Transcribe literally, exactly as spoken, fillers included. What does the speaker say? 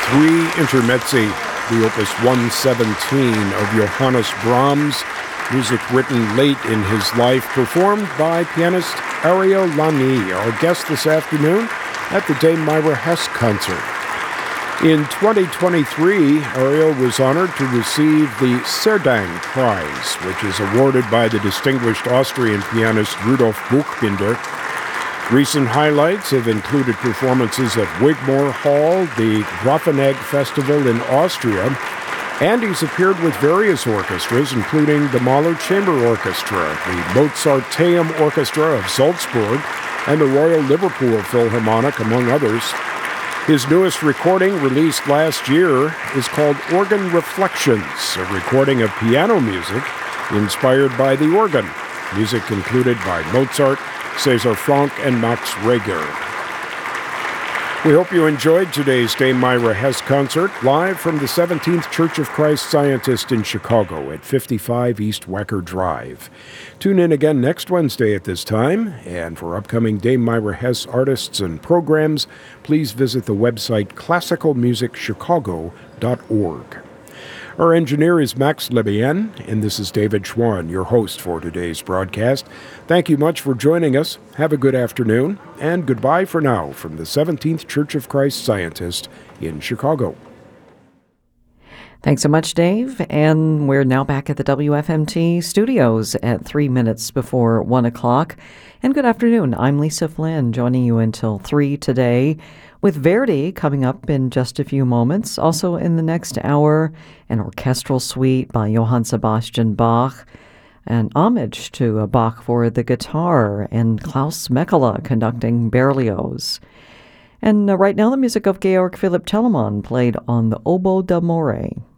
Three Intermezzi, the Opus one seventeen of Johannes Brahms, music written late in his life, performed by pianist Ariel Lani, our guest this afternoon at the Dame Myra Hess concert. In twenty twenty-three, Ariel was honored to receive the Serdang Prize, which is awarded by the distinguished Austrian pianist Rudolf Buchbinder. Recent highlights have included performances at Wigmore Hall, the Grafenegg Festival in Austria, and he's appeared with various orchestras, including the Mahler Chamber Orchestra, the Mozarteum Orchestra of Salzburg, and the Royal Liverpool Philharmonic, among others. His newest recording, released last year, is called Organ Reflections, a recording of piano music inspired by the organ, music included by Mozart, César Franck, and Max Reger. We hope you enjoyed today's Dame Myra Hess concert, live from the seventeenth Church of Christ Scientist in Chicago at fifty-five East Wacker Drive. Tune in again next Wednesday at this time, and for upcoming Dame Myra Hess artists and programs, please visit the website classical music chicago dot org. Our engineer is Max Lebien, and this is David Schwann, your host for today's broadcast. Thank you much for joining us. Have a good afternoon, and goodbye for now from the seventeenth Church of Christ Scientist in Chicago. Thanks so much, Dave. And we're now back at the W F M T studios at three minutes before one o'clock. And good afternoon. I'm Lisa Flynn, joining you until three today, with Verdi coming up in just a few moments. Also in the next hour, an orchestral suite by Johann Sebastian Bach, an homage to Bach for the guitar, and Klaus Mekela conducting Berlioz. And uh, right now, the music of Georg Philipp Telemann played on the oboe d'amore.